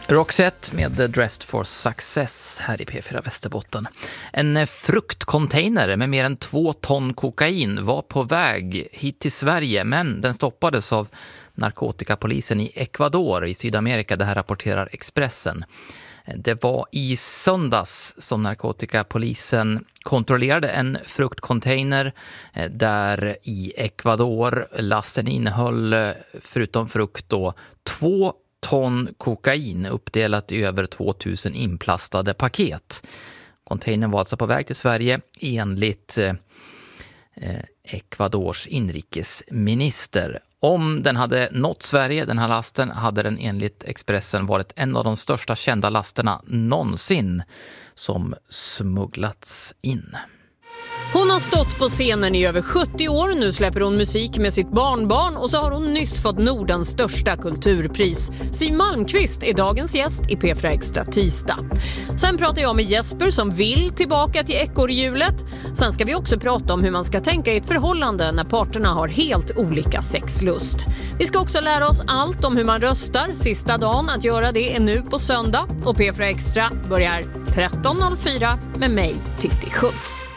Roxette med Dressed for Success här i P4 Västerbotten. En fruktcontainer med mer än 2 ton kokain var på väg hit till Sverige, men den stoppades av narkotikapolisen i Ecuador i Sydamerika. Det här rapporterar Expressen. Det var i söndags som narkotikapolisen kontrollerade en fruktcontainer där i Ecuador. Lasten innehöll förutom frukt då 2 ton kokain uppdelat i över 2000 inplastade paket. Containern var alltså på väg till Sverige enligt Ecuadors inrikesminister. Om den hade nått Sverige, den här lasten, hade den enligt Expressen varit en av de största kända lasterna någonsin som smugglats in. Hon har stått på scenen i över 70 år, nu släpper hon musik med sitt barnbarn och så har hon nyss fått Nordens största kulturpris. Siw Malmkvist är dagens gäst i P4 Extra tisdag. Sen pratar jag med Jesper som vill tillbaka till ekorrhjulet. Sen ska vi också prata om hur man ska tänka i ett förhållande när parterna har helt olika sexlust. Vi ska också lära oss allt om hur man röstar. Sista dagen att göra det är nu på söndag och P4 Extra börjar 13.04 med mig, Titti Schultz.